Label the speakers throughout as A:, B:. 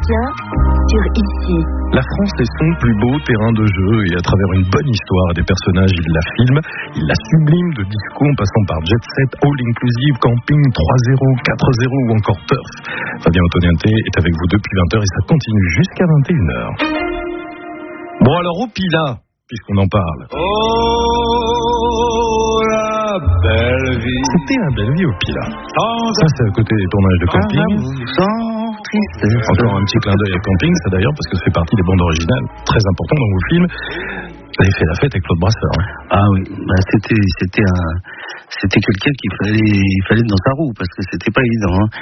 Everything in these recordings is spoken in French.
A: Sébastien sur Ici.
B: La France est son plus beau terrain de jeu et à travers une bonne histoire et des personnages, il la filme, il la sublime de disco en passant par jet set, all inclusive, camping, 3-0, 4-0 ou encore turf. Fabien Antoniente est avec vous depuis 20h et ça continue jusqu'à 21h. Bon alors au Pilat, puisqu'on en parle.
C: Oh, la belle vie.
B: C'était la belle vie au Pilat. Ça c'est à côté des tournages de camping. Encore un petit clin d'œil à camping, ça d'ailleurs, parce que ça fait partie des bandes originales, très important dans vos films. Vous avez fait la fête avec Claude Brasseur. Hein.
D: Ah oui, c'était quelqu'un qu'il fallait être dans sa roue, parce que c'était pas évident. Hein.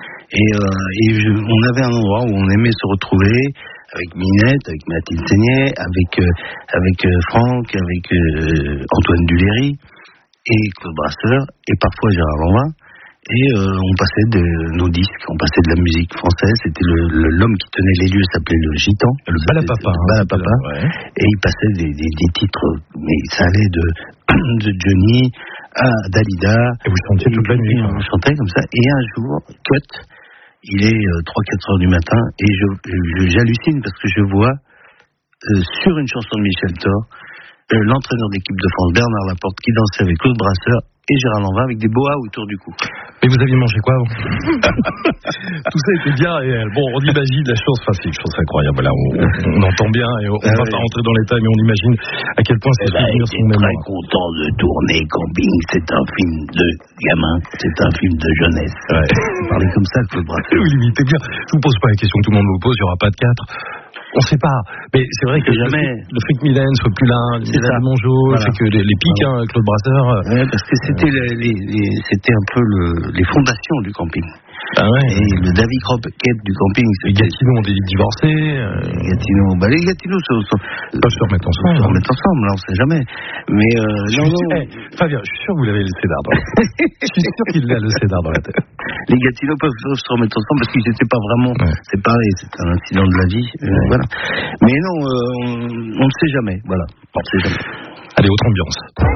D: On avait un endroit où on aimait se retrouver, avec Minette, avec Mathilde Seignet, avec Franck, avec Antoine Duléry, et Claude Brasseur, et parfois Gérard Lanvin. Et on passait de nos disques, on passait de la musique française. C'était l'homme qui tenait les lieux s'appelait le Gitan,
B: le Balapapa.
D: Balapapa. Ouais. Et il passait des titres, mais ça allait de Johnny à Dalida.
B: Et vous chantiez toute la nuit.
D: On chantait comme ça. Et un jour, cut, il est 3-4 heures du matin, et j'hallucine parce que je vois sur une chanson de Michel Thor l'entraîneur d'équipe de France, Bernard Laporte, qui dansait avec Claude Brasseur et Gérard Lanvin avec des boas autour du cou.
B: Mais vous aviez mangé quoi avant? Tout ça était bien réel. Bon, on imagine la chose facile, je trouve ça incroyable. Voilà, on entend bien et on va pas rentrer dans les détails, mais on imagine à quel point ces souvenirs sont mémorables.
D: Très content de tourner Camping. C'est un film de gamin, c'est un film de jeunesse.
B: Ouais.
D: Parlez comme ça, Claude Brasseur.
B: Oui, limitez bien. Je vous pose pas la question que tout le monde vous pose, il n'y aura pas de 4. On sait pas, mais c'est vrai que
D: jamais
B: le fric Mylène soit plus là, Mylène Mongeau, voilà. C'est que les pics, voilà. Claude Brasseur.
D: Ouais, parce que c'était un peu les fondations du camping.
B: Ah ouais.
D: Et le David Croquette du camping.
B: Les Gatineaux ont divorcé.
D: Les Gatineaux
B: peuvent se remettre ensemble.
D: Là, on sait jamais. Mais
B: Fabien, je suis sûr que vous l'avez le Cédar dans la tête. Je suis sûr qu'il a le Cédar dans la tête.
D: Les Gatineaux peuvent se remettre ensemble parce qu'ils n'étaient pas vraiment séparés. C'est un incident de la vie. Voilà. Mais non, on ne sait jamais. Voilà. On ne sait jamais.
B: Allez, autre ambiance.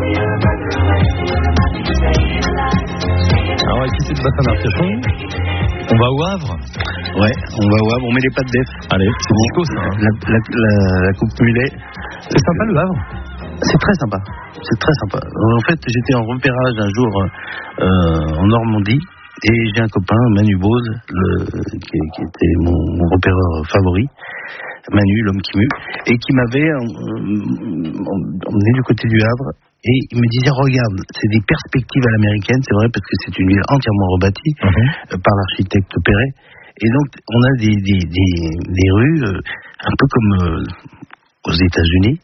B: Alors, ici c'est de Bassin-Arcachon. On va au Havre.
D: Ouais, on va au Havre, on met les pattes d'Ef.
B: Allez, c'est disco ça. Hein.
D: La coupe mulet.
B: C'est sympa le Havre.
D: C'est très sympa. C'est très sympa. En fait, j'étais en repérage un jour en Normandie. Et j'ai un copain, Manu Bose, qui était mon repéreur favori, Manu, l'homme qui mue, et qui m'avait emmené du côté du Havre. Et il me disait, regarde, c'est des perspectives à l'américaine, c'est vrai, parce que c'est une ville entièrement rebâtie par l'architecte Perret. Et donc, on a des rues un peu comme aux États-Unis.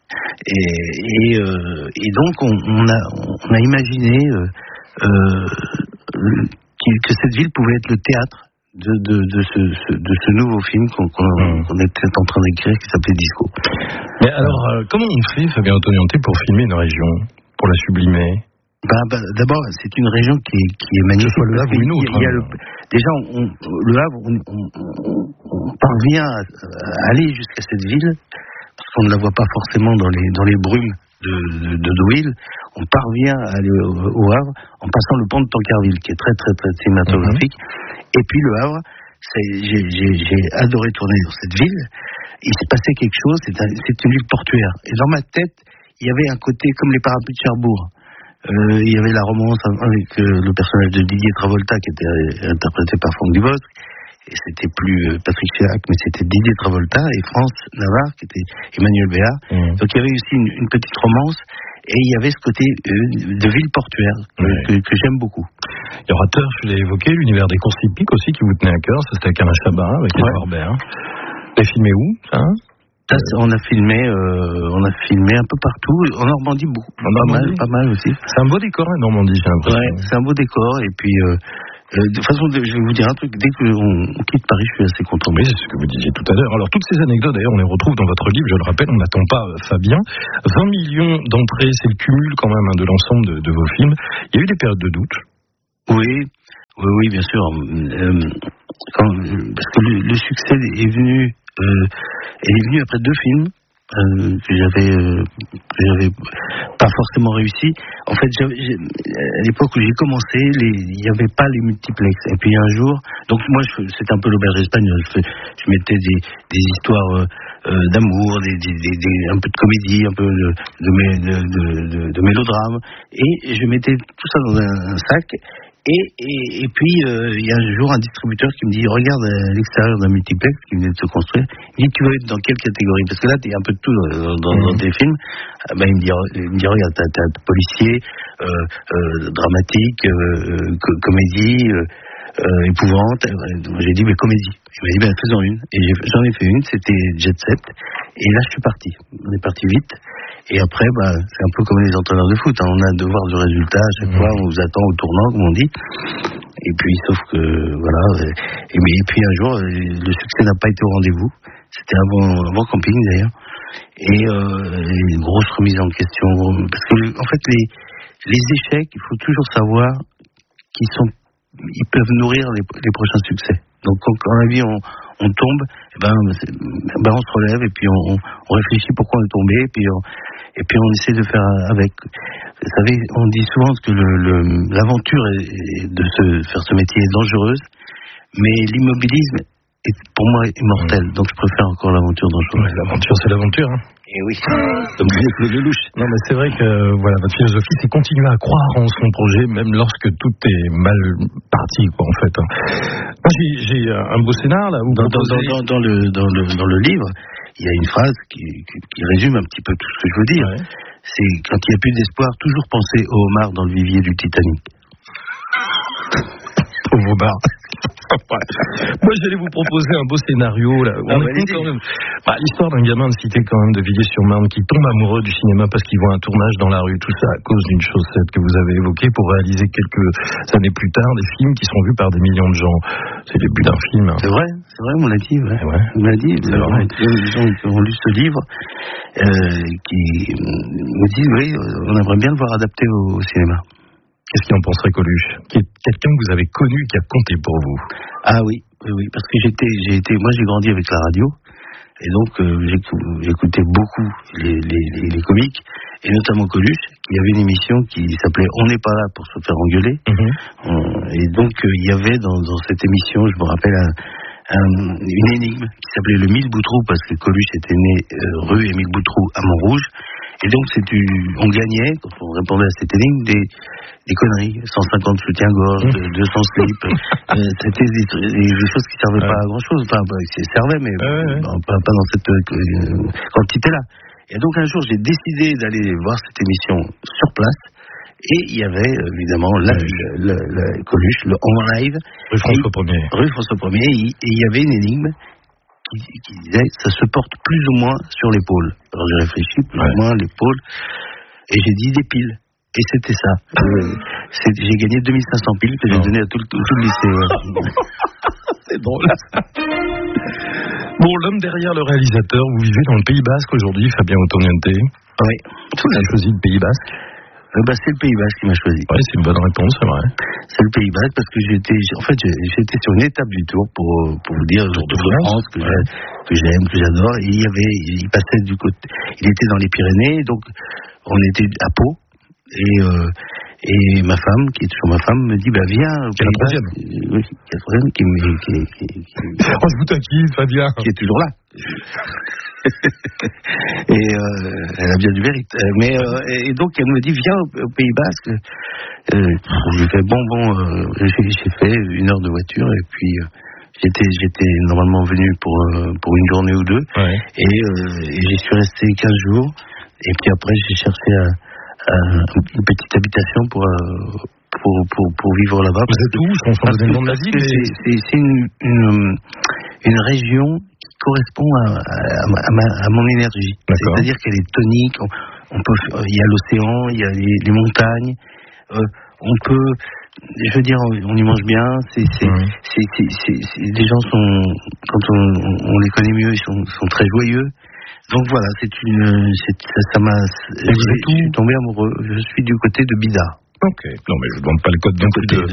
D: Et donc, on a imaginé que cette ville pouvait être le théâtre de ce nouveau film qu'on était en train d'écrire, qui s'appelait Disco.
B: Mais alors, comment on fait, Fabien Antoniente, pour filmer une région, pour la sublimer?
D: D'abord, c'est une région qui est magnifique. Que ce soit
B: le Havre ou une autre.
D: Déjà, le Havre, on parvient à aller jusqu'à cette ville, parce qu'on ne la voit pas forcément dans les brumes de Deauville. On parvient à aller au Havre en passant le pont de Tancarville, qui est très très très cinématographique. Et puis le Havre, j'ai adoré tourner dans cette ville. Il s'est passé quelque chose. C'est une ville portuaire. Et dans ma tête, il y avait un côté comme les parapluies de Cherbourg. Il y avait la romance avec le personnage de Didier Travolta, qui était interprété par Franck Dubosc. Et c'était plus Patrick Chirac, mais c'était Didier Travolta et France Navarre, qui était Emmanuel Béard. Donc il y avait aussi une petite romance. Et il y avait ce côté de ville portuaire que j'aime beaucoup.
B: Il y aura Turf, je l'ai évoqué, l'univers des courses hippiques aussi qui vous tenait à cœur. Ça, c'était avec Alain Chabat, avec Edouard Baird. Vous avez filmé où, ça?
D: On a filmé un peu partout. En Normandie, beaucoup. Pas mal aussi.
B: C'est un beau décor, la Normandie, j'ai l'impression.
D: Ouais, c'est un beau décor. Et puis, de toute façon, je vais vous dire un truc. Dès qu'on quitte Paris, je suis assez content.
B: Oui, c'est ce que vous disiez tout à l'heure. Alors, toutes ces anecdotes, d'ailleurs, on les retrouve dans votre livre. Je le rappelle, on n'attend pas Fabien. 20 millions d'entrées, c'est le cumul quand même de l'ensemble de vos films. Il y a eu des périodes de doute.
D: Oui, bien sûr. Parce que le succès est venu après 2 films. que j'avais pas forcément réussi. En fait, à l'époque où j'ai commencé, il n'y avait pas les multiplexes. Et puis un jour, donc moi, c'était un peu l'auberge espagnole. Je mettais des histoires d'amour, un peu de comédie, un peu de mélodrame, et je mettais tout ça dans un sac. Et puis il y a un jour un distributeur qui me dit regarde à l'extérieur d'un multiplex qui venait de se construire, il me dit tu vas être dans quelle catégorie, parce que là t'es un peu de tout dans tes films. Ben, il me dit regarde t'as policier, dramatique, comédie, épouvante. J'ai dit mais comédie. Il m'a dit ben faisons une, et j'en ai fait une, c'était Jet Set, et là je suis parti. On est parti vite. Et après, c'est un peu comme les entraîneurs de foot, hein. On a devoir de résultat à chaque fois, on vous attend au tournant, comme on dit. Et puis, sauf que, voilà. Et puis un jour, le succès n'a pas été au rendez-vous. C'était avant camping, d'ailleurs. Et une grosse remise en question. Parce que, en fait, les échecs, il faut toujours savoir ils peuvent nourrir les prochains succès. Donc, quand la vie, on tombe, on se relève, et puis on réfléchit pourquoi on est tombé, et puis on essaie de faire avec. Vous savez, on dit souvent que l'aventure de faire ce métier est dangereuse, mais l'immobilisme est pour moi immortel. Donc je préfère encore l'aventure dangereuse.
B: Ouais, l'aventure, c'est l'aventure, hein.
D: Et oui, comme disait Claude Lelouch.
B: Non, mais c'est vrai que voilà, votre philosophie, c'est continuer à croire en son projet, même lorsque tout est mal parti, quoi, en fait. Moi, j'ai un beau scénar là.
D: Dans le livre, il y a une phrase qui résume un petit peu tout ce que je veux dire. Ouais. C'est quand il n'y a plus d'espoir, toujours penser au homard dans le vivier du Titanic.
B: Pauvre homard. Ouais. Moi, j'allais vous proposer un beau scénario là. L'histoire d'un gamin de cité quand même de Villiers-sur-Marne qui tombe amoureux du cinéma parce qu'il voit un tournage dans la rue, tout ça à cause d'une chaussette que vous avez évoquée, pour réaliser quelques années plus tard des films qui sont vus par des millions de gens. C'est le but d'un film. Hein.
D: C'est vrai, on l'a dit. Ouais. On l'a dit. Les gens qui ont lu ce livre qui me disent oui, on aimerait bien le voir adapté au cinéma.
B: Qu'est-ce qu'il en penserait, Coluche, qui est quelqu'un que vous avez connu, qui a compté pour vous?
D: Ah oui, parce que moi j'ai grandi avec la radio, et donc j'écoutais beaucoup les comiques, et notamment Coluche, qui avait une émission qui s'appelait On n'est pas là pour se faire engueuler. Et donc il y avait dans cette émission, je me rappelle, une énigme qui s'appelait le Mille Boutroux, parce que Coluche était né rue Émile Boutroux à Montrouge. Et donc on gagnait, quand on répondait à cette énigme, des conneries, 150 soutiens-gorge, 200 slips, c'était des choses qui servaient pas à grand-chose, enfin, qui servaient, mais pas dans cette quantité-là. Et donc un jour, j'ai décidé d'aller voir cette émission sur place, et il y avait évidemment le Coluche, en live, rue François 1er, et il y avait une énigme qui disait ça se porte plus ou moins sur l'épaule. Alors j'ai réfléchi, plus ou moins l'épaule, et j'ai dit des piles. Et c'était ça. J'ai gagné 2500 piles que j'ai donné à tout le lycée. Ouais.
B: C'est drôle. Bon, l'homme derrière le réalisateur, vous vivez dans le Pays Basque aujourd'hui, Fabien Ottoniente.
D: Oui.
B: Vous avez choisi le Pays Basque?
D: C'est le Pays Basque qui m'a choisi.
B: Oui, c'est une bonne réponse, c'est vrai.
D: C'est le Pays Basque parce que j'étais sur une étape du tour pour vous dire le Tour de France que j'aime, que j'adore. Et il passait du côté, il était dans les Pyrénées, donc on était à Pau. Et ma femme, qui est toujours ma femme, me dit viens.
B: Qui est la troisième.
D: Oui, qui est la troisième, qui
B: je vous taquine, Fabien.
D: Qui est toujours là. Et elle a bien du mérite. Et donc elle me dit viens au Pays Basque. J'ai fait j'ai fait 1 heure de voiture, et puis j'étais normalement venu pour une journée ou deux. Ouais. Et j'y suis resté 15 jours. Et puis après j'ai cherché une petite habitation pour vivre là-bas.
B: Vous êtes où? Sans donner le nom de la ville.
D: C'est une région qui correspond à mon énergie. D'accord. C'est-à-dire qu'elle est tonique. Il y a l'océan, il y a les montagnes. On peut, je veux dire, on y mange bien. Les gens sont, quand on les connaît mieux, ils sont très joyeux. Donc voilà, je suis tombé amoureux. Je suis du côté de Bidart.
B: Ok, non mais je ne demande pas le code non plus de...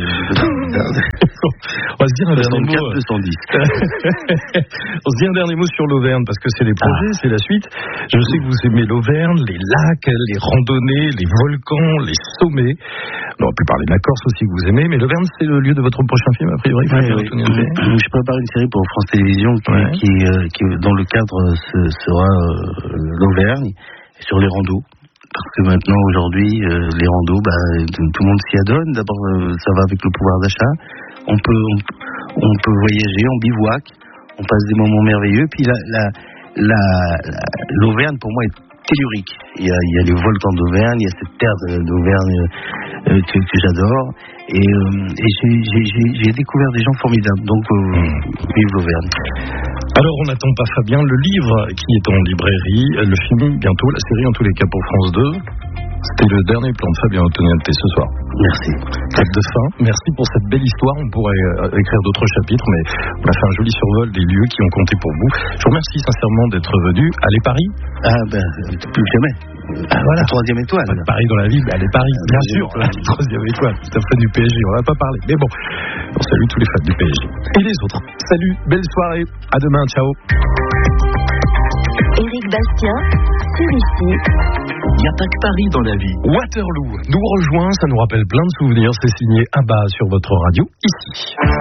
B: On va se dire un dernier mot.
D: 210.
B: On se dit un dernier mot sur l'Auvergne, parce que c'est les projets, c'est la suite. Je sais que vous aimez l'Auvergne, les lacs, les randonnées, les volcans, les sommets. On aurait pu parler de la Corse aussi que vous aimez, mais l'Auvergne, c'est le lieu de votre prochain film, a priori.
D: Je prépare une série pour France Télévisions qui dans le cadre, sera l'Auvergne, sur les randos. Parce que maintenant, aujourd'hui, les randos, tout le monde s'y adonne. D'abord, ça va avec le pouvoir d'achat. On peut voyager, on bivouac, on passe des moments merveilleux. Puis l'Auvergne, pour moi, est tellurique. Il y a les volcans d'Auvergne, il y a cette terre d'Auvergne que j'adore. Et j'ai découvert des gens formidables. Donc, vive l'Auvergne.
B: Alors, on n'attend pas Fabien, le livre qui est en librairie, le film bientôt, la série en tous les cas pour France 2. C'était le dernier plan de Fabien Antoniente ce soir.
D: Merci.
B: Clap de fin. Merci pour cette belle histoire. On pourrait écrire d'autres chapitres, mais on a fait un joli survol des lieux qui ont compté pour vous. Je vous remercie sincèrement d'être venu. Allez Paris.
D: Plus que jamais.
B: Voilà.
D: La 3e étoile.
B: Paris dans la ville, allez Paris. Bien sûr. La 3e étoile. C'est un fan du PSG. On va pas parler. Mais bon, on salue tous les fans du PSG. Et les autres. Salut. Belle soirée. À demain. Ciao.
A: Éric Bastien, sur ici.
B: Il n'y a pas que Paris dans la vie. Waterloo nous rejoint, ça nous rappelle plein de souvenirs. C'est signé Abba sur votre radio, ici.